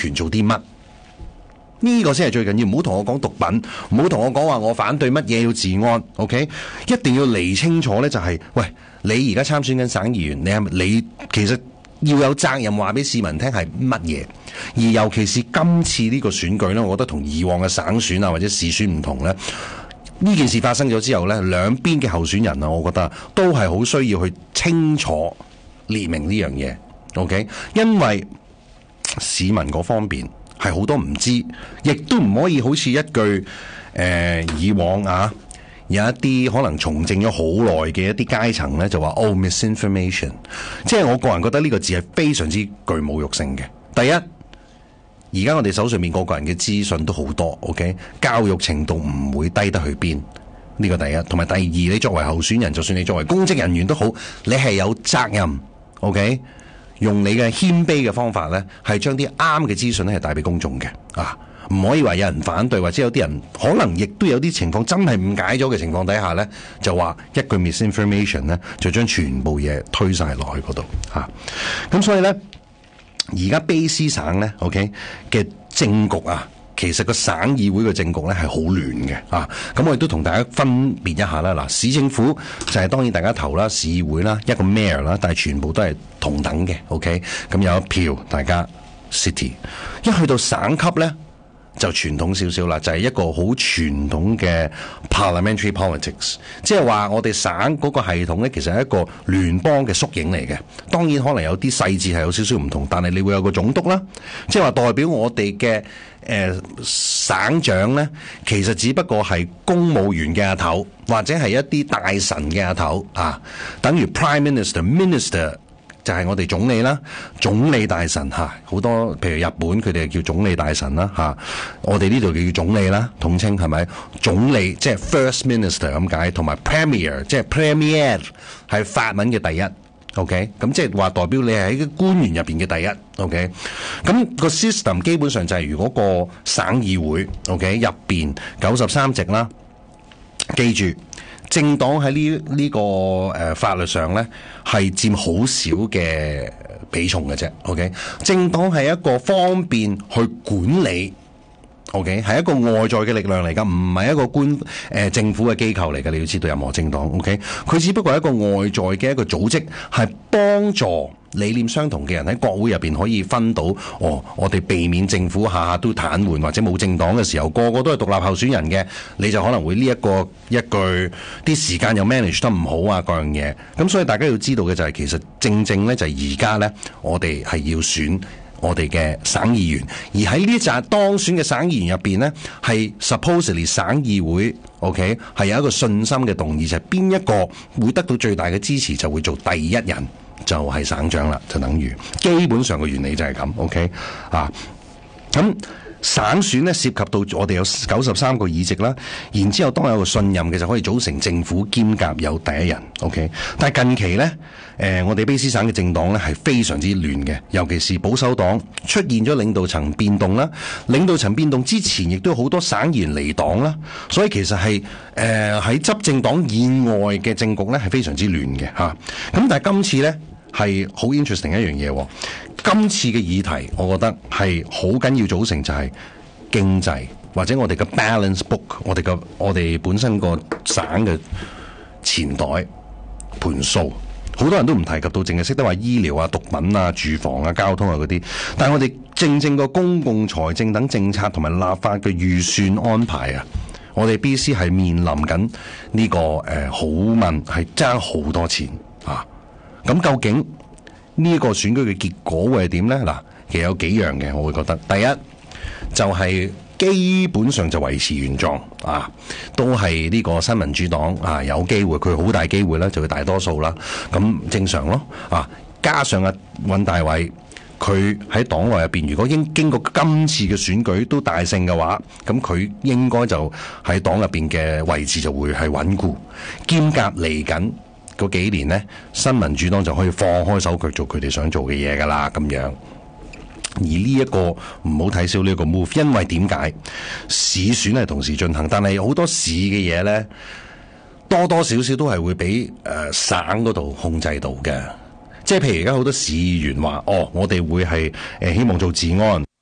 權做啲乜。呢個先係最緊要，唔好同我講毒品，唔好同我講話我反對乜嘢要治安 ，OK？ 一定要釐清楚呢，就係，喂，你而家參選緊省議員，你其實要有責任話俾市民聽係乜嘢，而尤其是今次呢個選舉呢，我覺得同以往嘅省選啊或者市選唔同呢。呢件事發生咗之後呢，兩邊嘅候選人啊，我覺得都係好需要去清楚列明呢樣嘢 ，OK？ 因為市民嗰方面係好多唔知，亦都唔可以好似一句以往啊，有一啲可能從政咗好耐嘅一啲階層呢，就話misinformation， 即係我個人覺得呢個字係非常之具侮辱性嘅。第一，而家我哋手上面個人嘅資訊都好多 ，OK？ 教育程度唔會低得去邊，呢個第一。同埋第二，你作為候選人，就算你作為公職人員都好，你係有責任 ，OK？用你嘅謙卑嘅方法呢，係將啲啱嘅資訊呢係帶俾公眾嘅啊，唔可以話有人反對，或者有啲人可能亦都有啲情況真係誤解咗嘅情況底下呢，就話一句 misinformation 呢，就將全部嘢推晒落去嗰度嚇。咁所以呢，而家卑詩省呢 OK 嘅政局啊，其實個省議會嘅政局咧係好亂嘅啊！咁我亦都同大家分別一下啦。嗱，市政府就係當然大家投啦，市議會啦，一個 mayor 啦，但係全部都係同等嘅。OK， 咁有一票大家 city。一去到省級咧，就傳統少少啦，就係一個好傳統嘅 parliamentary politics， 即係話我哋省嗰個系統咧，其實係一個聯邦嘅縮影嚟嘅。當然可能有啲細節係有少少唔同，但係你會有個總督啦，即係話代表我哋嘅省長咧，其實只不過係公務員嘅阿頭，或者係一啲大臣嘅阿頭啊，等於 prime minister。就係我哋總理啦，總理大臣嚇，好多譬如日本佢哋叫總理大臣啦嚇，我哋呢度叫總理啦，統稱係咪？總理即係 first minister 咁解，同埋 premier 即係 premier 係法文嘅第一 ，OK？ 咁即係話代表你係喺個官員入邊嘅第一 ，OK？ 咁個 system 基本上就係如果個省議會 OK 入邊93席啦，記住。政黨喺呢個法律上咧係佔好少嘅比重嘅啫 ，OK？ 政黨係一個方便去管理 ，OK？ 係一個外在嘅力量嚟㗎，唔係一個政府嘅機構嚟㗎。你要知道任何政黨 ，OK？ 佢只不過係一個外在嘅一個組織，係幫助理念相同嘅人喺國會入邊可以分到，我哋避免政府下下都癱瘓或者冇政黨嘅時候，個個都係獨立候選人嘅，你就可能會呢一句啲時間又 manage 得唔好啊，各樣嘢。咁所以大家要知道嘅就係，其實正咧就係而家咧，我哋係要選我哋嘅省議員，而喺呢紮當選嘅省議員入邊咧，係 supposedly 省議會 OK 係有一個信心嘅動議，就係邊一個會得到最大嘅支持，就會做第一人。就係省長啦，就等於基本上嘅原理就係咁 ，OK 啊？咁省選咧涉及到我哋有93個議席啦，然之後當有個信任嘅就可以組成政府兼夾有第一人 ，OK？ 但係近期咧，我哋卑詩省嘅政黨咧係非常之亂嘅，尤其是保守黨出現咗領導層變動啦。領導層變動之前，亦都有好多省議員離黨啦，所以其實係喺執政黨以外嘅政局咧係非常之亂嘅嚇。咁但係今次咧係好 interesting 一樣嘢，今次嘅議題我覺得係好緊要組成就係經濟或者我哋嘅 balance book， 我哋本身個省嘅錢袋盤數。好多人都唔提及到，淨係識得話醫療啊、毒品啊、住房啊、交通啊嗰啲。但係我哋正個公共財政等政策同埋立法嘅預算安排啊，我哋 BC 係面臨緊呢個好問係爭好多錢啊！咁究竟呢個選舉嘅結果會係點呢？嗱，其實有幾樣嘅，我會覺得第一就係基本上就維持原狀啊，都係呢個新民主黨啊有機會，佢好大機會啦，就會大多數啦，咁正常咯啊。加上阿尹大偉，佢喺黨內入邊，如果經過今次嘅選舉都大勝嘅話，咁佢應該就喺黨入邊嘅位置就會係穩固，兼夾嚟緊嗰幾年呢，新民主黨就可以放開手腳做佢哋想做嘅嘢噶啦，咁樣。而呢一個唔好睇少呢一個 move， 因為點解市選係同時進行，但係好多市嘅嘢呢，多多少少都係會俾省嗰度控制到嘅。即係譬如而家好多市議員話，我哋會係希望做治安。